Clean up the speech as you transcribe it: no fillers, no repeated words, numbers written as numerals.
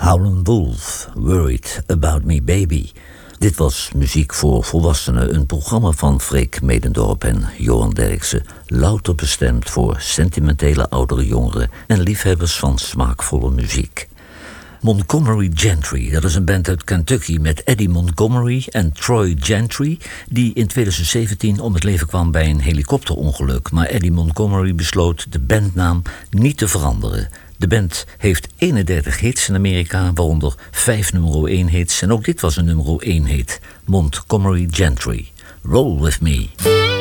Howlin' Wolf, Worried About Me Baby. Dit was Muziek voor Volwassenen, een programma van Freek Medendorp en Johan Derksen. Louter bestemd voor sentimentele oudere jongeren en liefhebbers van smaakvolle muziek. Montgomery Gentry, dat is een band uit Kentucky met Eddie Montgomery en Troy Gentry, die in 2017 om het leven kwam bij een helikopterongeluk. Maar Eddie Montgomery besloot de bandnaam niet te veranderen. De band heeft 31 hits in Amerika, waaronder 5 nummer 1 hits. En ook dit was een nummer 1 hit. Montgomery Gentry. Roll With Me.